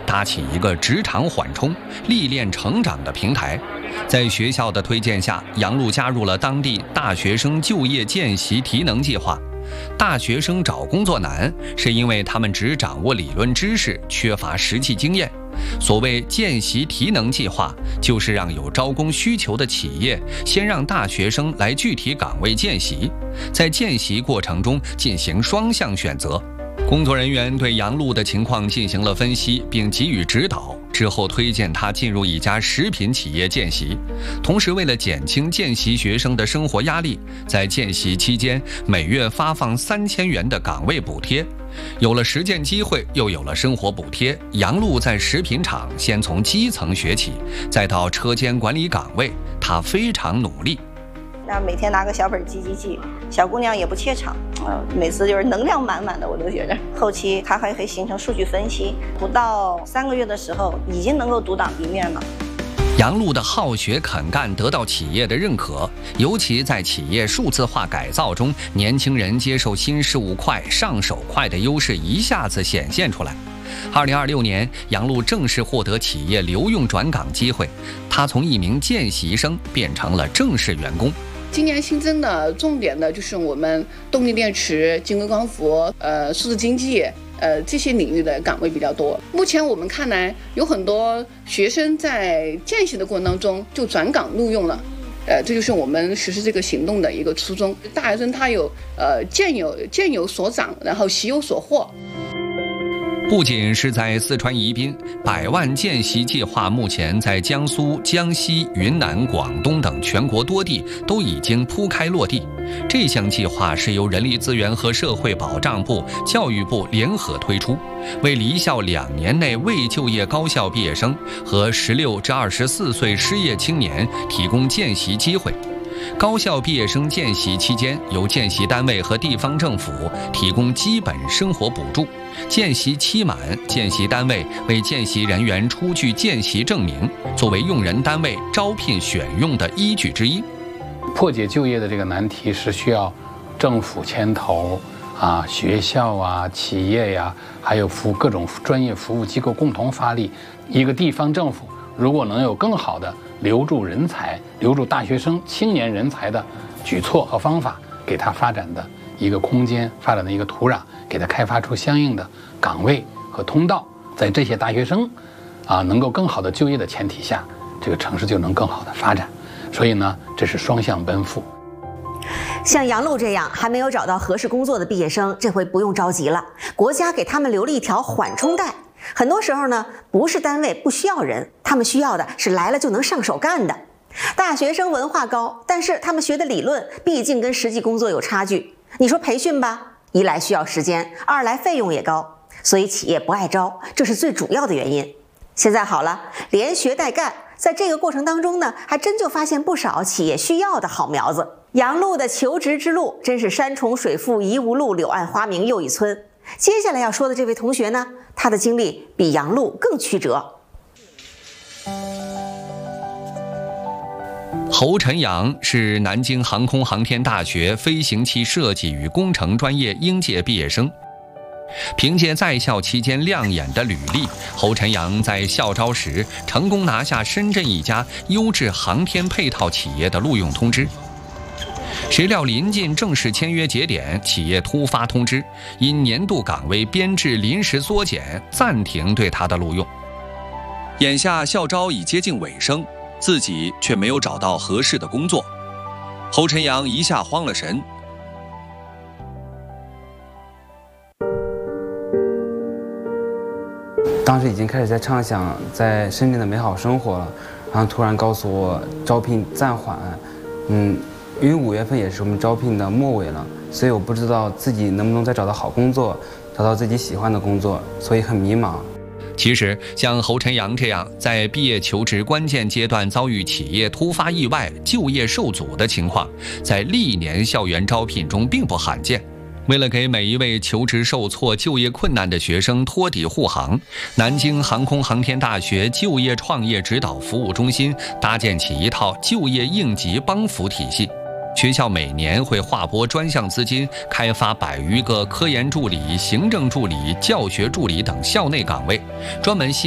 搭起一个职场缓冲、历练成长的平台。在学校的推荐下，杨璐加入了当地大学生就业见习提能计划。大学生找工作难，是因为他们只掌握理论知识，缺乏实际经验。所谓见习提能计划，就是让有招工需求的企业先让大学生来具体岗位见习，在见习过程中进行双向选择。工作人员对杨璐的情况进行了分析，并给予指导，之后推荐他进入一家食品企业见习。同时，为了减轻见习学生的生活压力，在见习期间每月发放3000元的岗位补贴。有了实践机会，又有了生活补贴，杨璐在食品厂先从基层学起，再到车间管理岗位，她非常努力。 每天拿个小本记，小姑娘也不怯场，每次就是能量满满的，我都觉得。后期她还可以形成数据分析，不到3个月的时候，已经能够独当一面了。 杨璐的好学肯干得到企业的认可，尤其在企业数字化改造中，年轻人接受新事物快、上手快的优势一下子显现出来。2026年，杨璐正式获得企业留用转岗机会，她从一名见习生变成了正式员工。 今年新增的重点呢，就是我们动力电池、晶硅光伏、数字经济，这些领域的岗位比较多。目前我们看来，有很多学生在见习的过程当中就转岗录用了。这就是我们实施这个行动的一个初衷。大学生他有见有所长，然后习有所获。 不仅是在四川宜宾，100万见习计划目前在江苏、江西、云南、广东等全国多地都已经铺开落地。这项计划是由人力资源和社会保障部、教育部联合推出，为离校2年内未就业高校毕业生和16至24岁失业青年提供见习机会。高校毕业生见习期间，由见习单位和地方政府提供基本生活补助。见习期满，见习单位为见习人员出具见习证明，作为用人单位招聘选用的依据之一。 破解就业的这个难题是需要政府牵头学校企业还有各种专业服务机构共同发力。一个地方政府如果能有更好的留住人才、留住大学生、青年人才的举措和方法，给他发展的一个空间、发展的一个土壤，给他开发出相应的岗位和通道，在这些大学生能够更好的就业的前提下，这个城市就能更好的发展。所以呢，这是双向奔赴。 像杨璐这样还没有找到合适工作的毕业生，这回不用着急了，国家给他们留了一条缓冲带。很多时候呢，不是单位不需要人，他们需要的是来了就能上手干的。大学生文化高，但是他们学的理论毕竟跟实际工作有差距。你说培训吧，一来需要时间，二来费用也高，所以企业不爱招，这是最主要的原因。现在好了，连学带干，在这个过程当中呢，还真就发现不少企业需要的好苗子。杨璐的求职之路真是山重水复疑无路，柳暗花明又一村。接下来要说的这位同学呢，他的经历比杨璐更曲折。 侯晨阳是南京航空航天大学飞行器设计与工程专业应届毕业生。凭借在校期间亮眼的履历，侯晨阳在校招时成功拿下深圳一家优质航天配套企业的录用通知。谁料临近正式签约节点，企业突发通知，因年度岗位编制临时缩减，暂停对他的录用。眼下校招已接近尾声，自己却没有找到合适的工作，侯晨阳一下慌了神。 当时已经开始在畅想在深圳的美好生活了，然后突然告诉我招聘暂缓，因为5月份也是我们招聘的末尾了，所以我不知道自己能不能再找到好工作，找到自己喜欢的工作，所以很迷茫。 其实，像侯晨阳这样在毕业求职关键阶段遭遇企业突发意外、就业受阻的情况，在历年校园招聘中并不罕见。为了给每一位求职受挫、就业困难的学生托底护航，南京航空航天大学就业创业指导服务中心搭建起一套就业应急帮扶体系。学校每年会划拨专项资金，开发100余个科研助理、行政助理、教学助理等校内岗位，专门